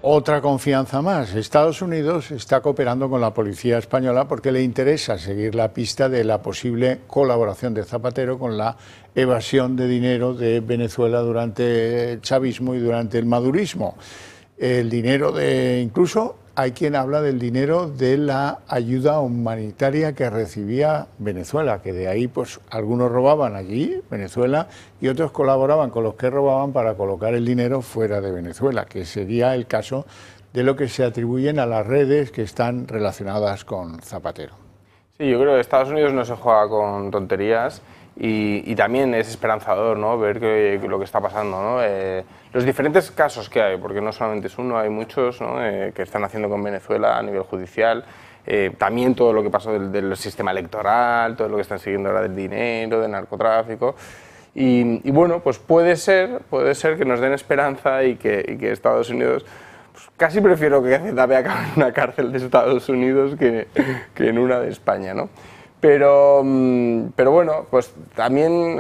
Otra confianza más. Estados Unidos está cooperando con la policía española porque le interesa seguir la pista de la posible colaboración de Zapatero con la evasión de dinero de Venezuela durante el chavismo y durante el madurismo. El dinero incluso hay quien habla del dinero de la ayuda humanitaria que recibía Venezuela, que de ahí pues algunos robaban allí, Venezuela, y otros colaboraban con los que robaban para colocar el dinero fuera de Venezuela, que sería el caso de lo que se atribuyen a las redes que están relacionadas con Zapatero. Sí, yo creo que Estados Unidos no se juega con tonterías y también es esperanzador, ¿no?, ver lo que está pasando, ¿no? Los diferentes casos que hay, porque no solamente es uno, hay muchos, ¿no?, que están haciendo con Venezuela a nivel judicial, también todo lo que pasó del sistema electoral, todo lo que están siguiendo ahora del dinero, del narcotráfico. Y bueno, pues puede ser que nos den esperanza y que Estados Unidos... Casi prefiero que ZP acabe en una cárcel de Estados Unidos que en una de España, ¿no? Pero bueno, pues también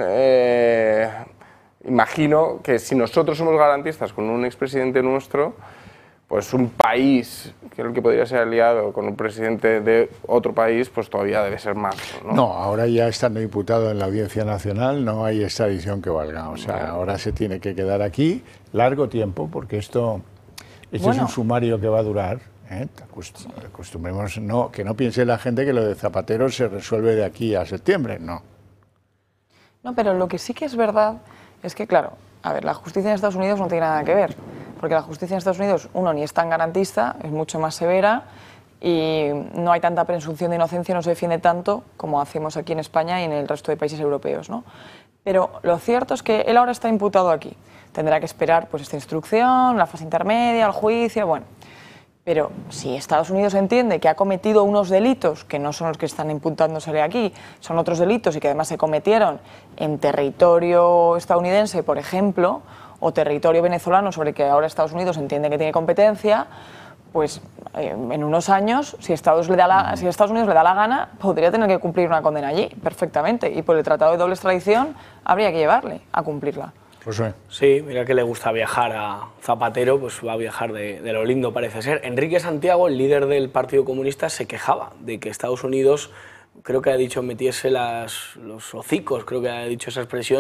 imagino que si nosotros somos garantistas con un expresidente nuestro, pues un país que es el que podría ser aliado con un presidente de otro país, pues todavía debe ser más, ¿no? No, ahora ya estando imputado en la Audiencia Nacional no hay extradición que valga. O sea, ahora se tiene que quedar aquí largo tiempo porque esto es un sumario que va a durar. Acostumbremos, que no piense la gente que lo de Zapatero se resuelve de aquí a septiembre, no. No, pero lo que sí que es verdad es que, claro, a ver, la justicia en Estados Unidos no tiene nada que ver, porque la justicia en Estados Unidos, uno, ni es tan garantista, es mucho más severa y no hay tanta presunción de inocencia, no se defiende tanto como hacemos aquí en España y en el resto de países europeos, ¿no? Pero lo cierto es que él ahora está imputado aquí, tendrá que esperar pues esta instrucción, la fase intermedia, el juicio, bueno. Pero si Estados Unidos entiende que ha cometido unos delitos que no son los que están imputándosele aquí, son otros delitos y que además se cometieron en territorio estadounidense, por ejemplo, o territorio venezolano sobre el que ahora Estados Unidos entiende que tiene competencia, pues en unos años, si Estados Unidos le da la gana, podría tener que cumplir una condena allí, perfectamente. Y por el Tratado de Doble Extradición habría que llevarle a cumplirla. Sí, mira que le gusta viajar a Zapatero, pues va a viajar de lo lindo parece ser. Enrique Santiago, el líder del Partido Comunista, se quejaba de que Estados Unidos, creo que ha dicho, metiese los hocicos, creo que ha dicho esa expresión,